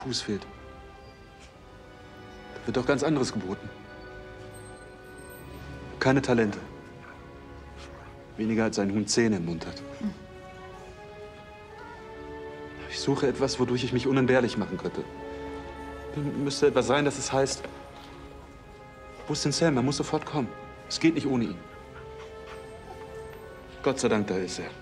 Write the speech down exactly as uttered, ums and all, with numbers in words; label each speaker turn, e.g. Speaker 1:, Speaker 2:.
Speaker 1: Fuß fehlt. Da wird doch ganz anderes geboten. Keine Talente. Weniger als ein Huhn Zähne im Mund hat. Hm. Ich suche etwas, wodurch ich mich unentbehrlich machen könnte. Müsste etwas sein, dass es heißt, wo ist denn Sam? Er muss sofort kommen. Es geht nicht ohne ihn. Gott sei Dank, da ist er.